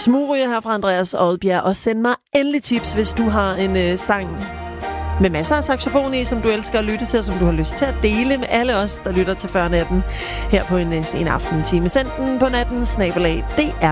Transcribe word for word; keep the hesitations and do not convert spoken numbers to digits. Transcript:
Smugryger her fra Andreas Odbjerg, og send mig endelig tips, hvis du har en øh, sang med masser af saxofon i, som du elsker at lytte til, og som du har lyst til at dele med alle os, der lytter til før natten her på en sen aften time. Send den på natten, snabelag, D R